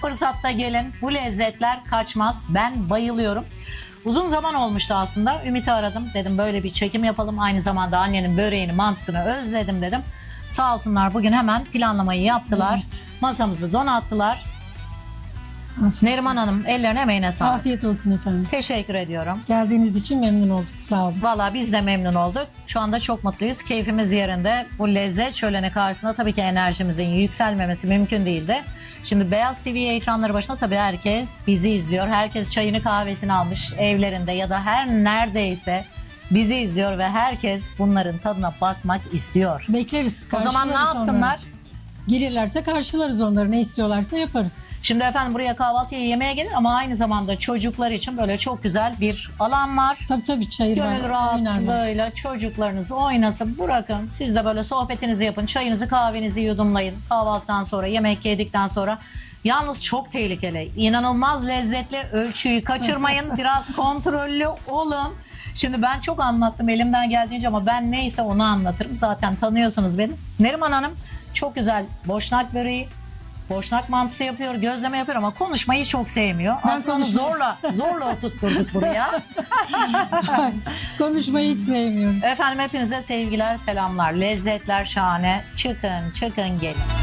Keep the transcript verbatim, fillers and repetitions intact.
fırsatta gelin. Bu lezzetler kaçmaz. Ben bayılıyorum. Uzun zaman olmuştu aslında. Ümit'i aradım. Dedim böyle bir çekim yapalım. Aynı zamanda annenin böreğini, mantısını özledim dedim. Sağ olsunlar bugün hemen planlamayı yaptılar. Evet. Masamızı donattılar. Neriman Hanım ellerine emeğine sağlık. Afiyet olsun efendim. Teşekkür ediyorum. Geldiğiniz için memnun olduk. Sağ olun. Valla biz de memnun olduk. Şu anda çok mutluyuz. Keyfimiz yerinde. Bu lezzet şöleni karşısında tabii ki enerjimizin yükselmemesi mümkün değildi. Şimdi Beyaz T V ekranları başında tabii herkes bizi izliyor. Herkes çayını kahvesini almış evlerinde ya da her neredeyse bizi izliyor ve herkes bunların tadına bakmak istiyor. Bekleriz. O zaman ne karşılarız yapsınlar? onları. Gelirlerse karşılarız onları. Ne istiyorlarsa yaparız. Şimdi efendim buraya kahvaltıya yemeğe gelin ama aynı zamanda çocuklar için böyle çok güzel bir alan var. Tabii tabii çayır var. Gönül oynarlar. rahatlığıyla çocuklarınız oynasın, bırakın. Siz de böyle sohbetinizi yapın, çayınızı kahvenizi yudumlayın. Kahvaltıdan sonra, yemek yedikten sonra. Yalnız çok tehlikeli, inanılmaz lezzetli, ölçüyü kaçırmayın. Biraz kontrollü olun. Şimdi ben çok anlattım elimden geldiğince ama ben neyse onu anlatırım. Zaten tanıyorsunuz beni. Neriman Hanım çok güzel boşnak böreği, boşnak mantısı yapıyor, gözleme yapıyor ama konuşmayı çok sevmiyor. Ben Aslında onu konuşmayı- zorla, zorla oturtturduk buraya. Konuşmayı hiç sevmiyorum. Efendim hepinize sevgiler, selamlar. Lezzetler şahane. Çıkın, çıkın gelin.